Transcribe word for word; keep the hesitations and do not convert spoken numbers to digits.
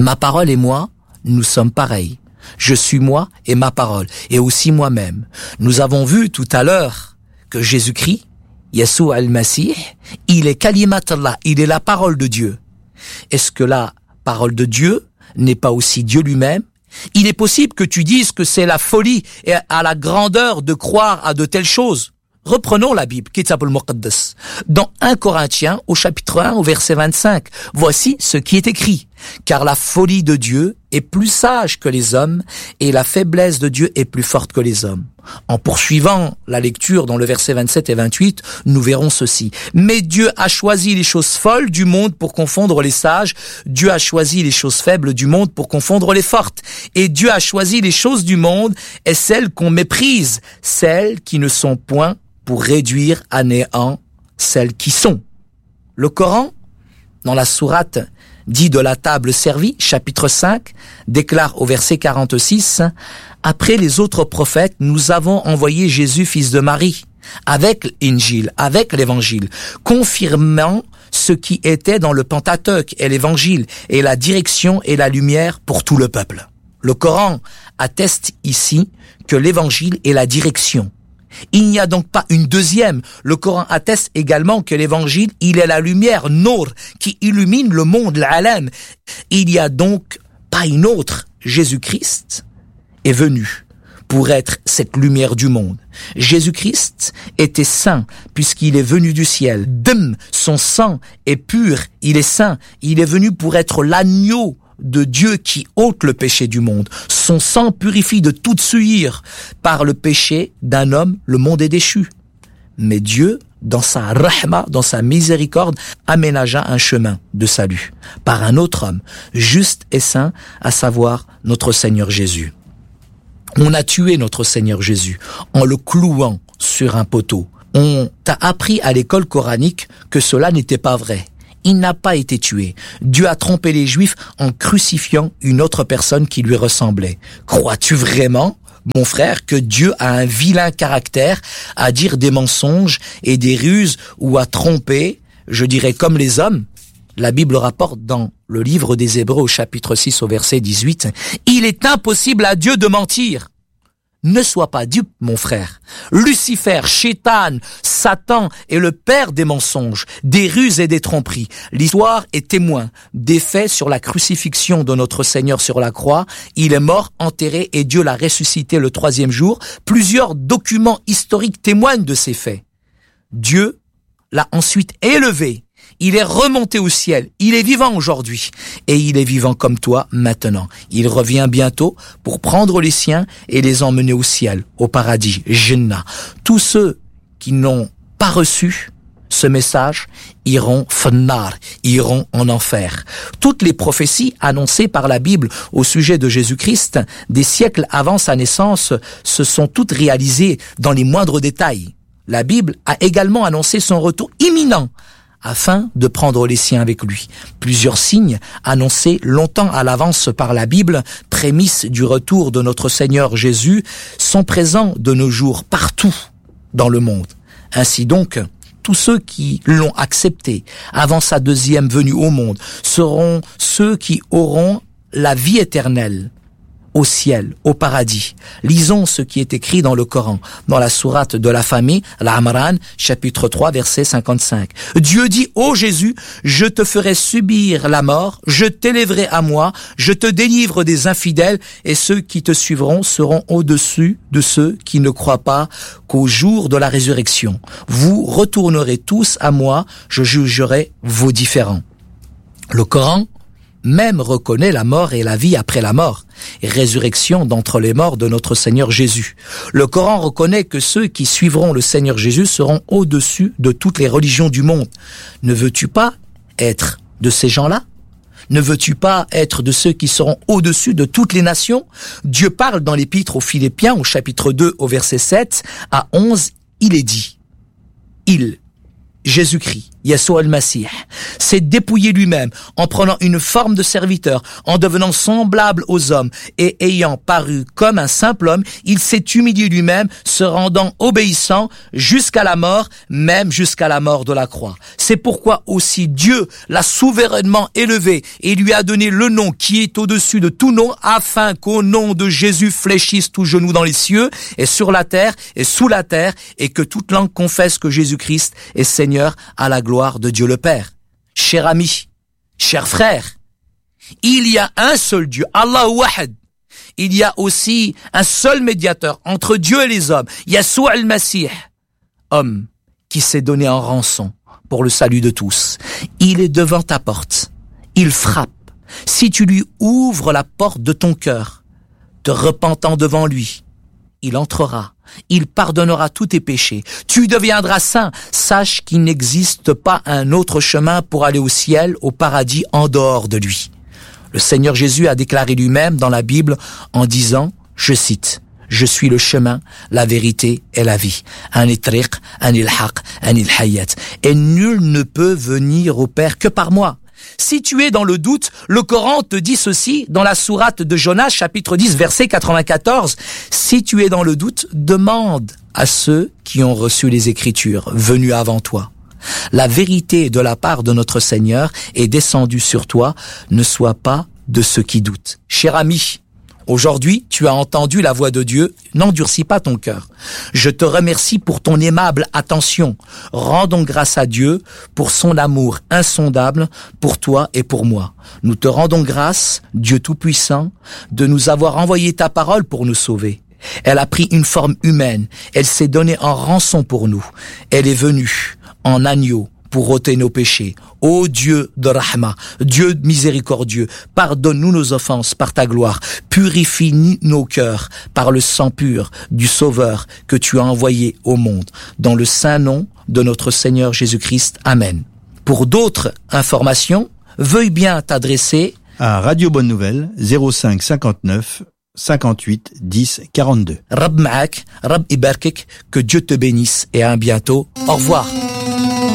Ma parole et moi, nous sommes pareils. Je suis moi et ma parole, et aussi moi-même. Nous avons vu tout à l'heure que Jésus-Christ, Yeshua al-Masih, il est Kalimat Allah, il est la parole de Dieu. Est-ce que la parole de Dieu n'est pas aussi Dieu lui-même? Il est possible que tu dises que c'est la folie et à la grandeur de croire à de telles choses. Reprenons la Bible, Kitab al-Muqaddas. Dans un Corinthiens, au chapitre un, au verset vingt-cinq, voici ce qui est écrit. Car la folie de Dieu est plus sage que les hommes, et la faiblesse de Dieu est plus forte que les hommes. En poursuivant la lecture dans le verset vingt-sept et vingt-huit, nous verrons ceci. Mais Dieu a choisi les choses folles du monde pour confondre les sages. Dieu a choisi les choses faibles du monde pour confondre les fortes. Et Dieu a choisi les choses du monde et celles qu'on méprise, celles qui ne sont point, pour réduire à néant celles qui sont. Le Coran, dans la sourate dit de la table servie, chapitre cinq, déclare au verset quarante-six, « Après les autres prophètes, nous avons envoyé Jésus, fils de Marie, avec l'Injil, avec l'Évangile, confirmant ce qui était dans le Pentateuque et l'Évangile, et la direction et la lumière pour tout le peuple. » Le Coran atteste ici que l'Évangile est la direction. Il n'y a donc pas une deuxième. Le Coran atteste également que l'évangile, il est la lumière, Nour, qui illumine le monde, l'alam. Il n'y a donc pas une autre. Jésus-Christ est venu pour être cette lumière du monde. Jésus-Christ était saint puisqu'il est venu du ciel. Dum, son sang est pur, il est saint. Il est venu pour être l'agneau de Dieu qui ôte le péché du monde. Son sang purifie de toute souillure. Par le péché d'un homme, le monde est déchu. Mais Dieu, dans sa rahma, dans sa miséricorde, aménagea un chemin de salut par un autre homme, juste et saint, à savoir notre Seigneur Jésus. On a tué notre Seigneur Jésus en le clouant sur un poteau. On t'a appris à l'école coranique que cela n'était pas vrai. Il n'a pas été tué. Dieu a trompé les Juifs en crucifiant une autre personne qui lui ressemblait. Crois-tu vraiment, mon frère, que Dieu a un vilain caractère à dire des mensonges et des ruses ou à tromper, je dirais comme les hommes? La Bible rapporte dans le livre des Hébreux au chapitre six au verset dix-huit, « Il est impossible à Dieu de mentir. » Ne sois pas dupe, mon frère. Lucifer, Chétan, Satan est le père des mensonges, des ruses et des tromperies. L'histoire est témoin des faits sur la crucifixion de notre Seigneur sur la croix. Il est mort, enterré et Dieu l'a ressuscité le troisième jour. Plusieurs documents historiques témoignent de ces faits. Dieu l'a ensuite élevé. Il est remonté au ciel, il est vivant aujourd'hui, et il est vivant comme toi maintenant. Il revient bientôt pour prendre les siens et les emmener au ciel, au paradis, Jannah. Tous ceux qui n'ont pas reçu ce message iront fannar, iront en enfer. Toutes les prophéties annoncées par la Bible au sujet de Jésus-Christ, des siècles avant sa naissance, se sont toutes réalisées dans les moindres détails. La Bible a également annoncé son retour imminent, afin de prendre les siens avec lui. Plusieurs signes annoncés longtemps à l'avance par la Bible, prémices du retour de notre Seigneur Jésus, sont présents de nos jours partout dans le monde. Ainsi donc, tous ceux qui l'ont accepté avant sa deuxième venue au monde seront ceux qui auront la vie éternelle au ciel, au paradis. Lisons ce qui est écrit dans le Coran, dans la sourate de la famille, l'Amran, chapitre trois, verset cinquante-cinq. Dieu dit, ô Jésus, je te ferai subir la mort, je t'élèverai à moi, je te délivre des infidèles, et ceux qui te suivront seront au-dessus de ceux qui ne croient pas qu'au jour de la résurrection. Vous retournerez tous à moi, je jugerai vos différends. Le Coran même reconnaît la mort et la vie après la mort, et résurrection d'entre les morts de notre Seigneur Jésus. Le Coran reconnaît que ceux qui suivront le Seigneur Jésus seront au-dessus de toutes les religions du monde. Ne veux-tu pas être de ces gens-là? Ne veux-tu pas être de ceux qui seront au-dessus de toutes les nations? Dieu parle dans l'épître aux Philippiens, au chapitre deux, au verset sept à onze, il est dit, il, Jésus-Christ, Yeshua al-Masih, s'est dépouillé lui-même en prenant une forme de serviteur, en devenant semblable aux hommes et ayant paru comme un simple homme, il s'est humilié lui-même, se rendant obéissant jusqu'à la mort, même jusqu'à la mort de la croix. C'est pourquoi aussi Dieu l'a souverainement élevé et lui a donné le nom qui est au-dessus de tout nom, afin qu'au nom de Jésus fléchisse tout genou dans les cieux et sur la terre et sous la terre, et que toute langue confesse que Jésus-Christ est Seigneur, à la gloire de Dieu le Père. Cher ami, cher frère, il y a un seul Dieu, Allah Wahad. Il y a aussi un seul médiateur entre Dieu et les hommes, Yeshua al-Masih, homme qui s'est donné en rançon pour le salut de tous. Il est devant ta porte, il frappe. Si tu lui ouvres la porte de ton cœur, te repentant devant lui, il entrera, il pardonnera tous tes péchés, tu deviendras saint. Sache qu'il n'existe pas un autre chemin pour aller au ciel, au paradis, en dehors de lui. Le Seigneur Jésus a déclaré lui-même dans la Bible en disant, je cite, « Je suis le chemin, la vérité et la vie. Ani triq, ani al-haq, ani al-hayat. Et nul ne peut venir au Père que par moi. » Si tu es dans le doute, le Coran te dit ceci dans la sourate de Jonas, chapitre dix, verset quatre-vingt-quatorze. Si tu es dans le doute, demande à ceux qui ont reçu les Écritures, venus avant toi. La vérité de la part de notre Seigneur est descendue sur toi, ne sois pas de ceux qui doutent. Cher ami, aujourd'hui, tu as entendu la voix de Dieu, n'endurcis pas ton cœur. Je te remercie pour ton aimable attention. Rendons grâce à Dieu pour son amour insondable pour toi et pour moi. Nous te rendons grâce, Dieu Tout-Puissant, de nous avoir envoyé ta parole pour nous sauver. Elle a pris une forme humaine, elle s'est donnée en rançon pour nous. Elle est venue en agneau pour ôter nos péchés. Ô Dieu de Rahma, Dieu miséricordieux, pardonne-nous nos offenses par ta gloire, purifie nos cœurs par le sang pur du Sauveur que tu as envoyé au monde. Dans le saint nom de notre Seigneur Jésus-Christ. Amen. Pour d'autres informations, veuille bien t'adresser à Radio Bonne Nouvelle, zéro cinq cinquante-neuf cinquante-huit dix quarante-deux. Rab Ma'ak, Rab Ibarkik, que Dieu te bénisse et à un bientôt. Au revoir.